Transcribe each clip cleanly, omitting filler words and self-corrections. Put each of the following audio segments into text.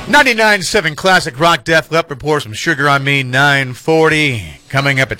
99.7 Classic Rock. Def Leppard, Pour Some Sugar on Me, 9:40. Coming up at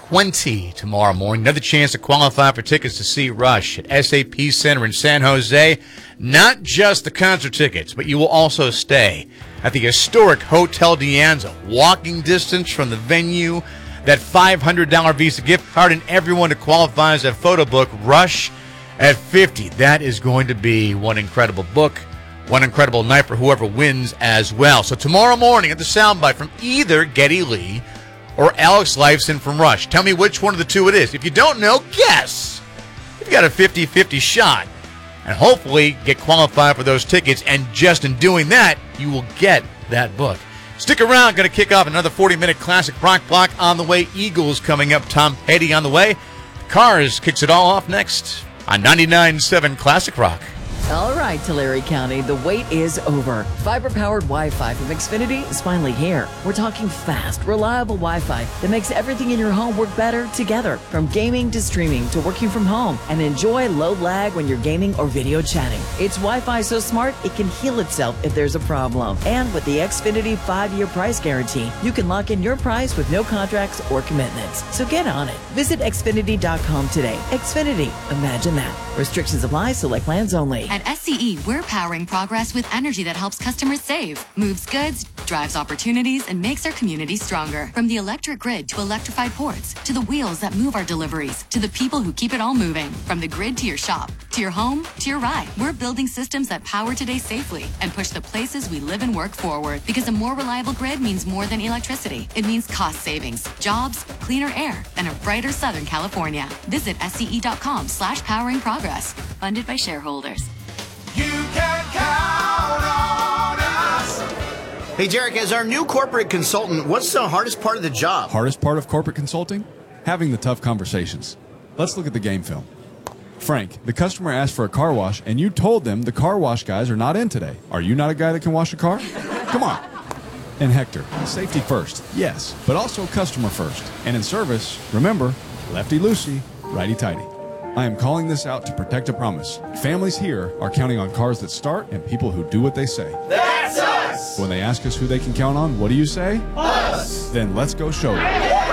7:20 tomorrow morning. Another chance to qualify for tickets to see Rush at SAP Center in San Jose. Not just the concert tickets, but you will also stay at the historic Hotel De Anza, walking distance from the venue. That $500 Visa gift card, and everyone that qualifies that photo book, Rush at 50. That is going to be one incredible book. One incredible night for whoever wins as well. So tomorrow morning at the Soundbite from either Geddy Lee or Alex Lifeson from Rush. Tell me which one of the two it is. If you don't know, guess. You've got a 50-50 shot. And hopefully get qualified for those tickets. And just in doing that, you will get that book. Stick around. Going to kick off another 40-minute classic rock block on the way. Eagles coming up. Tom Petty on the way. Cars kicks it all off next on 99.7 Classic Rock. All right, Tulare County, the wait is over. Fiber-powered Wi-Fi from Xfinity is finally here. We're talking fast, reliable Wi-Fi that makes everything in your home work better together. From gaming to streaming to working from home. And enjoy low lag when you're gaming or video chatting. It's Wi-Fi so smart, it can heal itself if there's a problem. And with the Xfinity 5-year price guarantee, you can lock in your price with no contracts or commitments. So get on it. Visit Xfinity.com today. Xfinity, imagine that. Restrictions apply, select plans only. At SCE, we're powering progress with energy that helps customers save, moves goods, drives opportunities, and makes our community stronger. From the electric grid to electrified ports, to the wheels that move our deliveries, to the people who keep it all moving. From the grid to your shop, to your home, to your ride. We're building systems that power today safely and push the places we live and work forward. Because a more reliable grid means more than electricity. It means cost savings, jobs, cleaner air, and a brighter Southern California. Visit SCE.com/powering progress. Funded by shareholders. You can count on us. Hey, Derek, as our new corporate consultant, what's the hardest part of the job? Hardest part of corporate consulting? Having the tough conversations. Let's look at the game film. Frank, the customer asked for a car wash, and you told them the car wash guys are not in today. Are you not a guy that can wash a car? Come on. And Hector, safety first, yes, but also customer first. And in service, remember, lefty-loosey, righty-tighty. I am calling this out to protect a promise. Families here are counting on cars that start and people who do what they say. That's us. When they ask us who they can count on, what do you say? Us. Then let's go show them.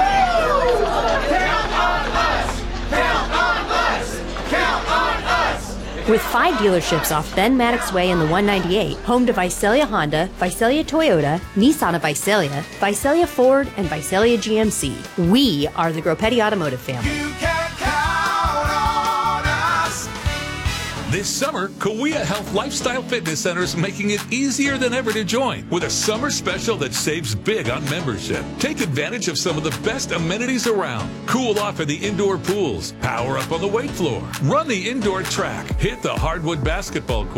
Count on us. Count on us. Count on us. With 5 dealerships off Ben Maddox Way in the 198, home to Visalia Honda, Visalia Toyota, Nissan of Visalia, Visalia Ford, and Visalia GMC. We are the Groppetti Automotive family. You can count on us. This summer, Kauai Health Lifestyle Fitness Center is making it easier than ever to join with a summer special that saves big on membership. Take advantage of some of the best amenities around. Cool off in the indoor pools, power up on the weight floor, run the indoor track, hit the hardwood basketball court.